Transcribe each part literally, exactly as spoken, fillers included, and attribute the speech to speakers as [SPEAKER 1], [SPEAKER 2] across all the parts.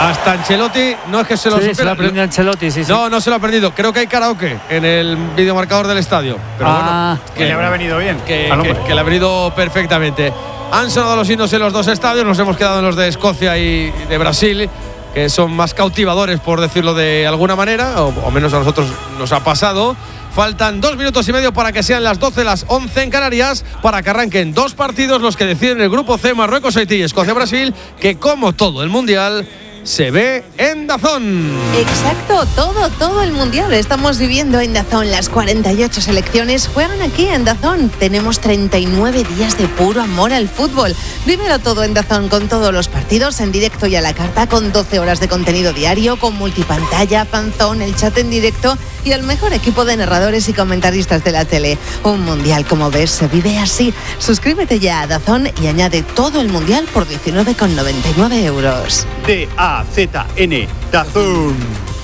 [SPEAKER 1] Hasta Ancelotti, no es que se lo
[SPEAKER 2] sí,
[SPEAKER 1] supiera.
[SPEAKER 2] se lo aprendió Ancelotti, sí, sí.
[SPEAKER 1] No, no se lo ha aprendido. Creo que hay karaoke en el videomarcador del estadio. Pero
[SPEAKER 2] ah,
[SPEAKER 1] bueno,
[SPEAKER 3] que le habrá venido bien.
[SPEAKER 1] Que, que, que le ha venido perfectamente. Han sonado los himnos en los dos estadios. Nos hemos quedado en los de Escocia y de Brasil, que son más cautivadores, por decirlo de alguna manera, o, o menos a nosotros nos ha pasado. Faltan dos minutos y medio para que sean las doce, las once en Canarias, para que arranquen dos partidos, los que deciden el grupo C, Marruecos, Haití y Escocia-Brasil, que como todo el Mundial se ve en DAZN.
[SPEAKER 4] Exacto, todo, todo el Mundial estamos viviendo en DAZN. Las cuarenta y ocho selecciones juegan aquí en DAZN. Tenemos treinta y nueve días de puro amor al fútbol. Vívelo todo en DAZN, con todos los partidos en directo y a la carta, con doce horas de contenido diario, con multipantalla, fanzone, el chat en directo y el mejor equipo de narradores y comentaristas de la tele. Un Mundial, como ves, se vive así. Suscríbete ya a DAZN y añade todo el Mundial por diecinueve con noventa y nueve euros.
[SPEAKER 3] D A Z N, DAZN.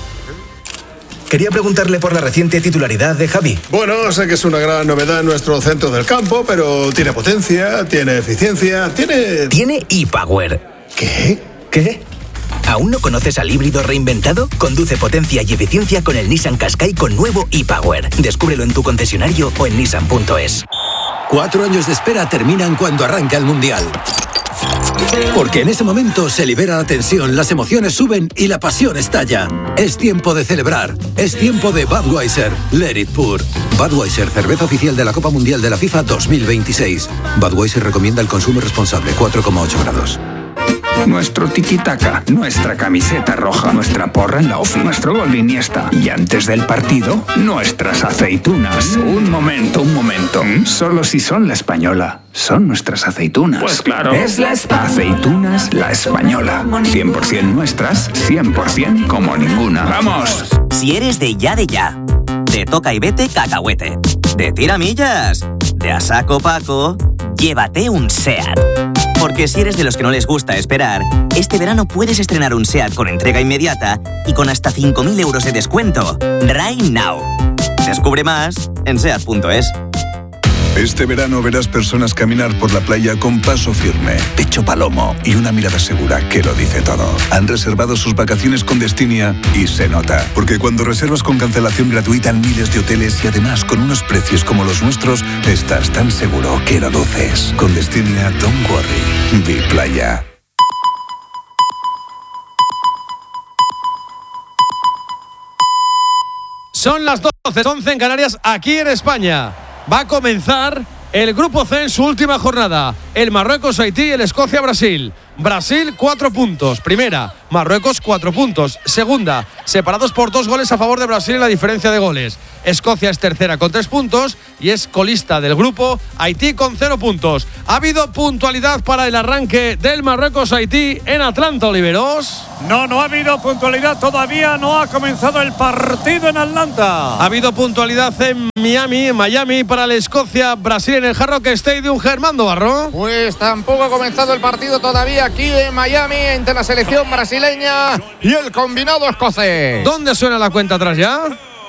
[SPEAKER 5] Quería preguntarle por la reciente titularidad de Javi.
[SPEAKER 6] Bueno, sé que es una gran novedad en nuestro centro del campo, pero tiene potencia, tiene eficiencia, tiene...
[SPEAKER 5] Tiene ePower.
[SPEAKER 6] ¿Qué?
[SPEAKER 5] ¿Qué? ¿Aún no conoces al híbrido reinventado? Conduce potencia y eficiencia con el Nissan Qashqai con nuevo ePower. Descúbrelo en tu concesionario o en nissan punto es.
[SPEAKER 7] Cuatro años de espera terminan cuando arranca el Mundial. Porque en ese momento se libera la tensión, las emociones suben y la pasión estalla. Es tiempo de celebrar. Es tiempo de Budweiser. Let it pour. Budweiser, cerveza oficial de la Copa Mundial de la FIFA dos mil veintiséis. Budweiser recomienda el consumo responsable, cuatro coma ocho grados.
[SPEAKER 8] Nuestro tiki-taka, nuestra camiseta roja, nuestra porra en la off, nuestro gol de Iniesta. Y antes del partido, nuestras aceitunas. Un momento, un momento. Solo si son la española. Son nuestras aceitunas.
[SPEAKER 9] Pues claro.
[SPEAKER 8] Es la espa- Aceitunas La Española. cien por ciento nuestras, cien por ciento como ninguna. ¡Vamos!
[SPEAKER 10] Si eres de ya de ya, de toca y vete cacahuete, de tiramillas, de a saco Paco, llévate un SEAT. Porque si eres de los que no les gusta esperar, este verano puedes estrenar un SEAT con entrega inmediata y con hasta cinco mil euros de descuento. Right now. Descubre más en seat punto es.
[SPEAKER 11] Este verano verás personas caminar por la playa con paso firme, pecho palomo y una mirada segura que lo dice todo. Han reservado sus vacaciones con Destinia y se nota. Porque cuando reservas con cancelación gratuita en miles de hoteles y además con unos precios como los nuestros, estás tan seguro que lo luces. Con Destinia, don't worry. Be playa.
[SPEAKER 1] Son las doce, once en Canarias, aquí en España. Va a comenzar el Grupo C en su última jornada. El Marruecos-Haití y el Escocia-Brasil. Brasil, cuatro puntos. Primera. Marruecos, cuatro puntos. Segunda. Separados por dos goles a favor de Brasil en la diferencia de goles. Escocia es tercera con tres puntos y es colista del grupo. Haití con cero puntos. Ha habido puntualidad para el arranque del Marruecos-Haití en Atlanta, Oliveros.
[SPEAKER 3] No, no ha habido puntualidad todavía. No ha comenzado el partido en Atlanta.
[SPEAKER 1] Ha habido puntualidad en Miami, en Miami, para el Escocia-Brasil en el Hard Rock Stadium. Germando Barro.
[SPEAKER 12] Pues tampoco ha comenzado el partido todavía aquí en Miami entre la selección brasileña y el combinado escocés.
[SPEAKER 1] ¿Dónde suena la cuenta atrás ya?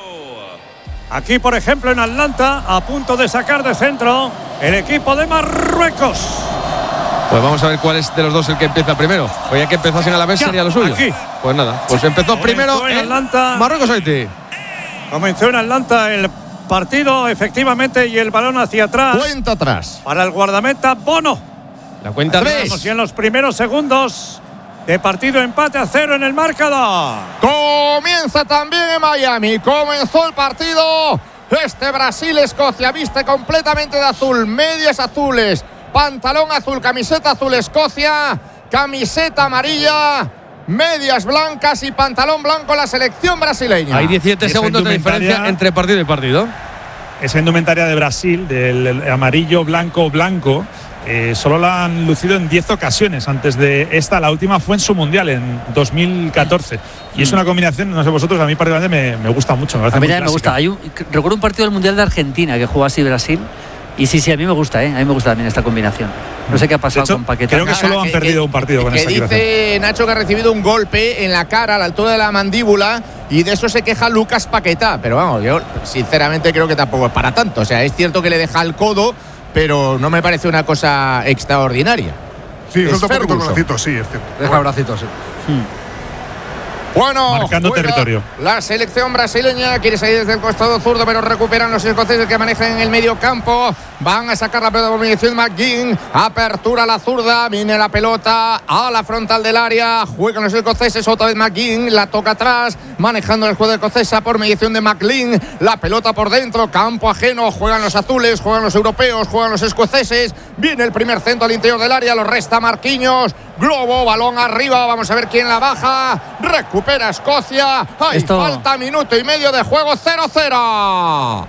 [SPEAKER 3] Aquí, por ejemplo, en Atlanta, a punto de sacar de centro el equipo de Marruecos.
[SPEAKER 1] Pues vamos a ver cuál es de los dos el que empieza primero. Pues ya que empezasen a la vez
[SPEAKER 3] Ya,
[SPEAKER 1] sería lo suyo.
[SPEAKER 3] aquí.
[SPEAKER 1] Pues nada, pues empezó
[SPEAKER 3] Comenzó
[SPEAKER 1] primero
[SPEAKER 3] en
[SPEAKER 1] en
[SPEAKER 3] Atlanta.
[SPEAKER 1] Marruecos-Haití.
[SPEAKER 3] Comenzó en Atlanta el partido, efectivamente, y el balón hacia atrás.
[SPEAKER 12] Cuenta atrás.
[SPEAKER 3] Para el guardameta Bono.
[SPEAKER 1] La cuenta
[SPEAKER 3] tres. Y en los primeros segundos de partido, empate a cero en el marcador.
[SPEAKER 12] Comienza también en Miami. Comenzó el partido. Este Brasil-Escocia viste completamente de azul. Medias azules, pantalón azul, camiseta azul Escocia, camiseta amarilla, medias blancas y pantalón blanco la selección brasileña.
[SPEAKER 1] Hay diecisiete segundos de diferencia entre partido y partido.
[SPEAKER 13] Esa indumentaria de Brasil, del amarillo, blanco, blanco, eh, solo la han lucido en diez ocasiones antes de esta. La última fue en su mundial, en dos mil catorce. Y es una combinación, no sé vosotros, a mí particularmente me, me gusta mucho. Me
[SPEAKER 2] a mí también me gusta. Hay un, recuerdo un partido del Mundial de Argentina que jugó así Brasil. Y sí, sí, a mí me gusta, ¿eh? A mí me gusta también esta combinación. No sé qué ha pasado
[SPEAKER 13] hecho,
[SPEAKER 2] con Paquetá.
[SPEAKER 13] Creo que solo han
[SPEAKER 12] que,
[SPEAKER 13] perdido
[SPEAKER 12] que,
[SPEAKER 13] un partido con
[SPEAKER 12] que
[SPEAKER 13] esa
[SPEAKER 12] dice
[SPEAKER 13] activación.
[SPEAKER 12] Nacho que ha recibido un golpe en la cara a la altura de la mandíbula y de eso se queja Lucas Paquetá. Pero vamos, yo sinceramente creo que tampoco es para tanto. O sea, es cierto que le deja el codo, pero no me parece una cosa extraordinaria.
[SPEAKER 6] Sí,
[SPEAKER 12] es
[SPEAKER 6] suelta un poquito el
[SPEAKER 12] Ferguson.
[SPEAKER 6] bracito, sí, es cierto.
[SPEAKER 14] Deja el bracito, sí.
[SPEAKER 2] Hmm.
[SPEAKER 12] Bueno,
[SPEAKER 13] marcando territorio.
[SPEAKER 12] La selección brasileña quiere salir desde el costado zurdo, pero recuperan los escoceses que manejan en el medio campo. Van a sacar la pelota por mediación McGinn. Apertura a la zurda. Viene la pelota a la frontal del área. Juegan los escoceses. Otra vez McGinn. La toca atrás. Manejando el juego escocesa por mediación de McLean. La pelota por dentro. Campo ajeno. Juegan los azules. Juegan los europeos. Juegan los escoceses. Viene el primer centro al interior del área. Lo resta Marquinhos. Globo, balón arriba, vamos a ver quién la baja. Recupera Escocia. Hay
[SPEAKER 2] Esto...
[SPEAKER 12] falta minuto y medio de juego, cero cero.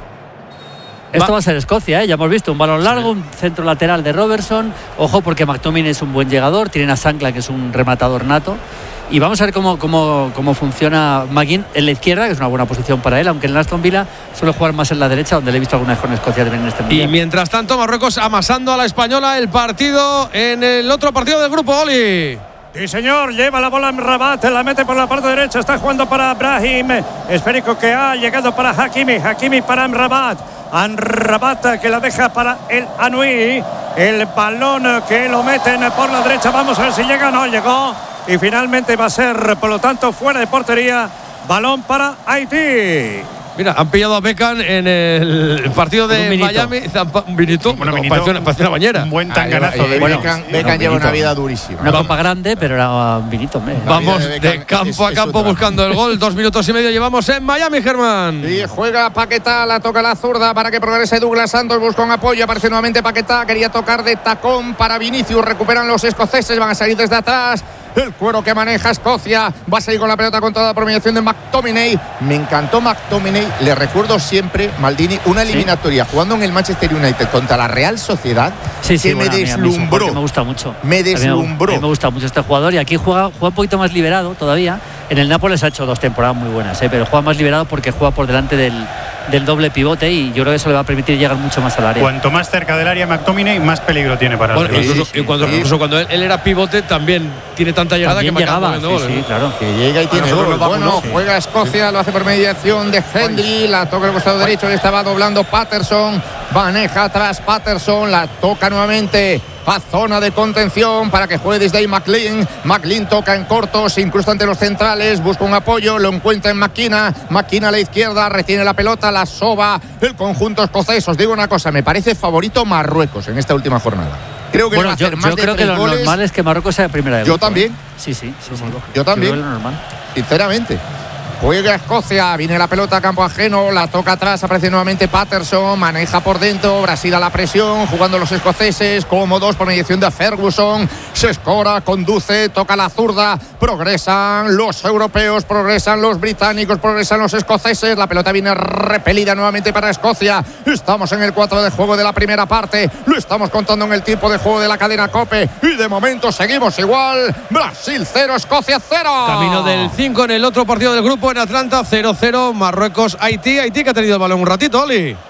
[SPEAKER 2] Esto va. va a ser Escocia, ¿eh? Ya hemos visto un balón largo, un centro lateral de Robertson. Ojo, porque McTominay es un buen llegador. Tienen a Sankla, que es un rematador nato. Y vamos a ver cómo, cómo, cómo funciona McGinn en la izquierda, que es una buena posición para él, aunque en el Aston Villa suele jugar más en la derecha, donde le he visto alguna vez con Escocia también en este mundial.
[SPEAKER 1] Y mientras tanto, Marruecos amasando a la española el partido en el otro partido del grupo, Oli.
[SPEAKER 3] Sí, señor, lleva la bola en Rabat, la mete por la parte derecha, está jugando para Brahim. Esférico que ha llegado para Hakimi, Hakimi para Amrabat. Amrabat que la deja para el Anui. El balón que lo meten por la derecha, vamos a ver si llega, no llegó. Y finalmente va a ser, por lo tanto, fuera de portería. Balón para Haití.
[SPEAKER 1] Mira, han pillado a Beckham en el partido de un Miami. Un vinito. Bueno,
[SPEAKER 9] vinito,
[SPEAKER 1] parece, una, parece una bañera.
[SPEAKER 9] Un buen tanganazo.
[SPEAKER 12] Ah,
[SPEAKER 9] de
[SPEAKER 12] Beckham,
[SPEAKER 9] Beckham,
[SPEAKER 12] Beckham lleva una vida durísima.
[SPEAKER 2] Una copa grande, pero era un vinito. Hombre.
[SPEAKER 1] Vamos
[SPEAKER 12] de, Beckham,
[SPEAKER 1] de campo
[SPEAKER 12] es,
[SPEAKER 1] a campo
[SPEAKER 12] es
[SPEAKER 1] buscando el gol. Dos minutos y medio llevamos en Miami, Germán.
[SPEAKER 12] Y juega Paquetá, la toca la zurda para que progrese Douglas Santos. Busca un apoyo, aparece nuevamente Paquetá. Quería tocar de tacón para Vinicius. Recuperan los escoceses, van a salir desde atrás. El cuero que maneja Escocia. Va a salir con la pelota con toda la promediación de McTominay. Me encantó McTominay. Le recuerdo siempre, Maldini, una eliminatoria ¿Sí? jugando en el Manchester United contra la Real Sociedad.
[SPEAKER 2] Sí, sí,
[SPEAKER 12] que
[SPEAKER 2] bueno,
[SPEAKER 12] me deslumbró.
[SPEAKER 2] Me gusta mucho.
[SPEAKER 12] Me deslumbró.
[SPEAKER 2] A mí me gusta mucho este jugador. Y aquí juega, juega un poquito más liberado todavía. En el Nápoles ha hecho dos temporadas muy buenas, ¿eh? Pero juega más liberado porque juega por delante del, del doble pivote. Y yo creo que eso le va a permitir llegar mucho más al área.
[SPEAKER 9] Cuanto más cerca del área McTominay, más peligro tiene para
[SPEAKER 1] bueno,
[SPEAKER 9] el
[SPEAKER 1] incluso,
[SPEAKER 12] sí, sí,
[SPEAKER 1] cuando,
[SPEAKER 12] sí.
[SPEAKER 1] incluso cuando él, él era pivote, también tiene tanta llegada
[SPEAKER 2] también
[SPEAKER 1] que
[SPEAKER 2] llegaba.
[SPEAKER 1] sí,
[SPEAKER 2] sí, sí, claro.
[SPEAKER 12] Que llega y tiene gol. Bueno, sí. Juega Escocia, lo hace por mediación de Hendry, la toca el costado derecho, le estaba doblando Patterson, maneja atrás Patterson, la toca nuevamente a zona de contención para que juegue desde ahí McLean. McLean toca en corto, se incrusta ante los centrales, busca un apoyo, lo encuentra en McKenna. McKenna a la izquierda, retiene la pelota, la soba el conjunto escocés. Os digo una cosa, me parece favorito Marruecos en esta última jornada. Creo que
[SPEAKER 2] bueno,
[SPEAKER 12] va a hacer
[SPEAKER 2] yo,
[SPEAKER 12] más
[SPEAKER 2] yo
[SPEAKER 12] de
[SPEAKER 2] creo que lo
[SPEAKER 12] goles.
[SPEAKER 2] normal es que Marruecos sea primera de
[SPEAKER 12] Yo
[SPEAKER 2] grupo,
[SPEAKER 12] también.
[SPEAKER 2] ¿eh? Sí, sí, sí, sí.
[SPEAKER 12] Yo también.
[SPEAKER 2] Yo creo que lo normal.
[SPEAKER 12] Sinceramente. Juega Escocia, viene la pelota a campo ajeno, la toca atrás, aparece nuevamente Patterson, maneja por dentro, Brasil a la presión, jugando los escoceses, cómodos por mediación de Ferguson, se escora, conduce, toca la zurda, progresan los europeos, progresan los británicos, progresan los escoceses, la pelota viene repelida nuevamente para Escocia, estamos en el cuatro de juego de la primera parte, lo estamos contando en el tiempo de juego de la cadena COPE y de momento seguimos igual, Brasil cero, Escocia cero.
[SPEAKER 1] Camino del cinco en el otro partido del grupo en Atlanta, cero cero, Marruecos, Haití. Haití que ha tenido el balón un ratito, Oli.